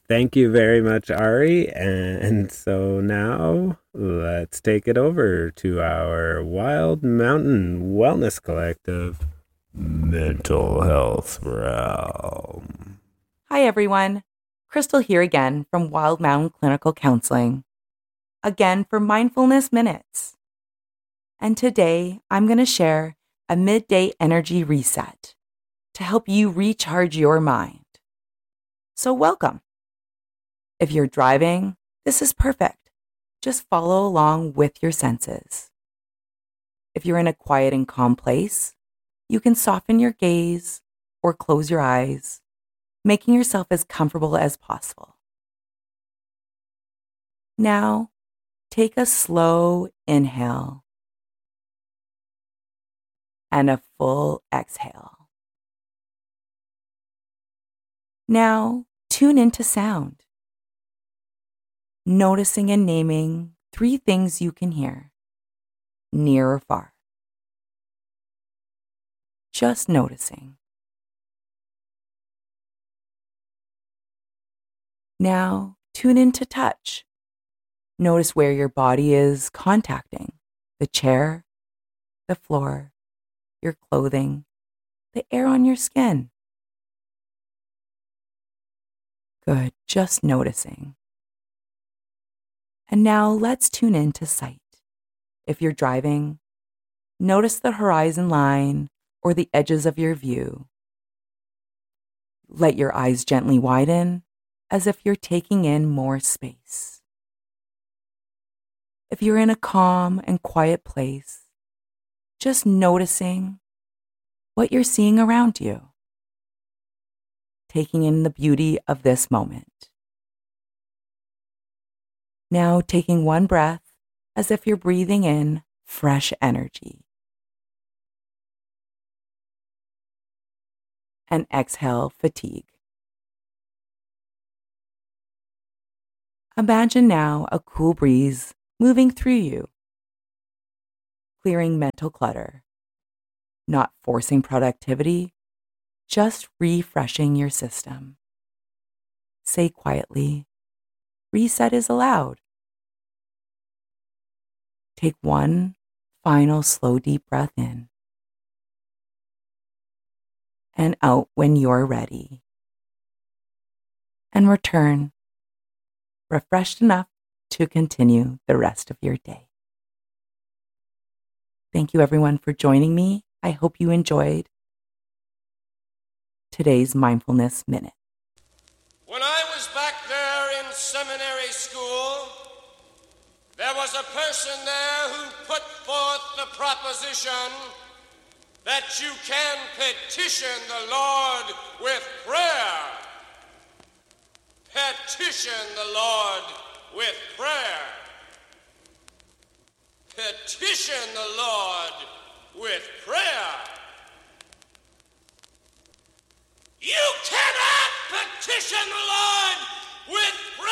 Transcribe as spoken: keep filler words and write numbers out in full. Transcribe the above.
Thank you very much, Ari. And so now let's take it over to our Wild Mountain Wellness Collective Mental Health Realm. Hi, everyone. Crystal here again from Wild Mountain Clinical Counseling. Again for Mindfulness Minutes. And today I'm going to share a midday energy reset to help you recharge your mind. So welcome. If you're driving, this is perfect. Just follow along with your senses. If you're in a quiet and calm place, you can soften your gaze or close your eyes, making yourself as comfortable as possible. Now, take a slow inhale and a full exhale. Now, tune into sound, noticing and naming three things you can hear, near or far. Just noticing. Now, tune into touch. Notice where your body is contacting the chair, the floor, your clothing, the air on your skin. Good, just noticing. And now let's tune into sight. If you're driving, notice the horizon line or the edges of your view. Let your eyes gently widen as if you're taking in more space. If you're in a calm and quiet place, just noticing what you're seeing around you, taking in the beauty of this moment. Now taking one breath as if you're breathing in fresh energy. And exhale fatigue. Imagine now a cool breeze moving through you, clearing mental clutter, not forcing productivity, just refreshing your system. Say quietly, reset is allowed. Take one final slow deep breath in and out when you're ready. And return, refreshed enough to continue the rest of your day. Thank you everyone for joining me. I hope you enjoyed today's Mindfulness Minute. When I was back there in seminary school, there was a person there who put forth the proposition that you can petition the Lord with prayer. Petition the Lord with prayer. Petition the Lord